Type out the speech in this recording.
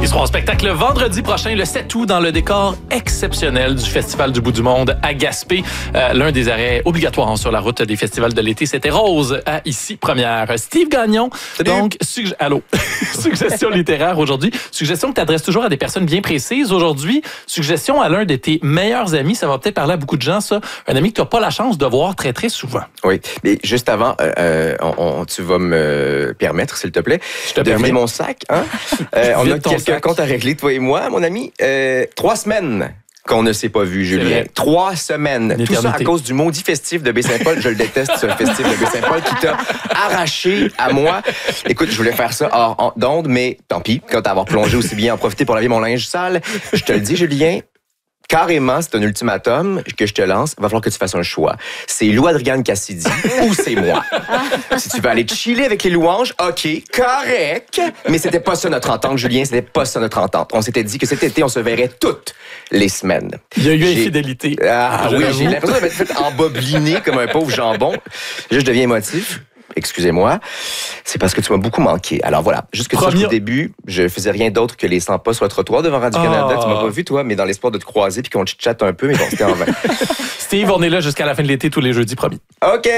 Ils seront en spectacle vendredi prochain, le 7 août, dans le décor exceptionnel du Festival du bout du monde à Gaspé. L'un des arrêts obligatoires sur la route des festivals de l'été, c'était Rose à Ici Première. Steve Gagnon, salut. Donc, allô. Suggestion littéraire aujourd'hui. Suggestion que tu adresses toujours à des personnes bien précises. Aujourd'hui, suggestion à l'un de tes meilleurs amis. Ça va peut-être parler à beaucoup de gens, ça. Un ami que tu n'as pas la chance de voir très, très souvent. Oui, mais juste avant, tu vas me permettre, s'il te plaît, de vider mon sac. Hein? On a quelques comptes à régler, toi et moi, mon ami. 3 semaines qu'on ne s'est pas vu, Julien. 3 semaines. Tout ça à cause du maudit festif de Baie-Saint-Paul. Je le déteste, ce festif de Baie-Saint-Paul qui t'a arraché à moi. Écoute, je voulais faire ça hors d'onde, mais tant pis. Quand t'as avoir plongé aussi bien, en profiter pour laver mon linge sale. Je te le dis, Julien. Carrément, c'est un ultimatum que je te lance. Il va falloir que tu fasses un choix. C'est Lou-Adrienne Cassidy ou c'est moi. Si tu veux aller chiller avec les louanges, OK, correct. Mais c'était pas ça notre entente, Julien. C'était pas ça notre entente. On s'était dit que cet été, on se verrait toutes les semaines. Il y a eu infidélité. Ah oui, j'ai l'impression d'être fait embobliner comme un pauvre jambon. Je deviens émotif. Excusez-moi, c'est parce que tu m'as beaucoup manqué. Alors voilà, juste que tu saches qu'au début, je faisais rien d'autre que les 100 pas sur le trottoir devant Radio-Canada. Tu m'as pas vu, toi, mais dans l'espoir de te croiser puis qu'on chit-chatte un peu, mais bon, c'était en vain. Steve, on est là jusqu'à la fin de l'été, tous les jeudis, promis. OK.